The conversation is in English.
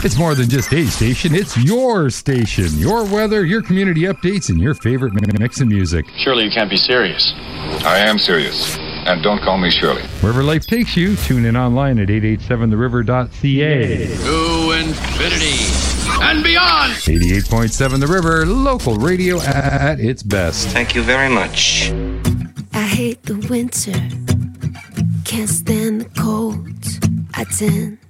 It's more than just a station, it's your station. Your weather, your community updates, and your favorite mix of music. Surely you can't be serious. I am serious. And don't call me Shirley. Wherever life takes you, tune in online at 887theriver.ca. To infinity and beyond! 88.7 The River, local radio at its best. Thank you very much. I hate the winter, can't stand the cold. I tend